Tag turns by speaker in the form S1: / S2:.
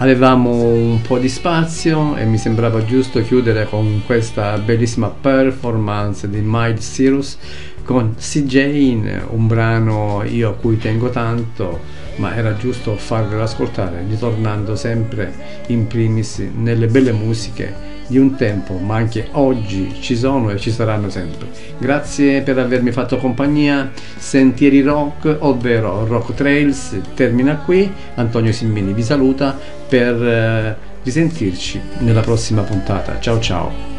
S1: avevamo un po' di spazio e mi sembrava giusto chiudere con questa bellissima performance di Miley Cyrus con C. Jane, un brano io a cui tengo tanto, ma era giusto farvelo ascoltare, ritornando sempre in primis nelle belle musiche di un tempo, ma anche oggi ci sono e ci saranno sempre. Grazie per avermi fatto compagnia. Sentieri Rock, ovvero Rock Trails, termina qui. Antonio Simbini vi saluta per risentirci nella prossima puntata. Ciao ciao.